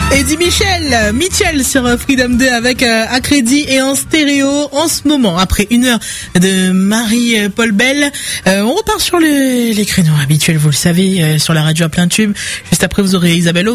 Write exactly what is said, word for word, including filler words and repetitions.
Eddie Michel, Mitchell sur Freedom deux avec euh, à crédit et en stéréo en ce moment. Après une heure de Marie-Paul Bell, euh, on repart sur les, les créneaux habituels, vous le savez, euh, sur la radio à plein tube. Juste après, vous aurez Isabelle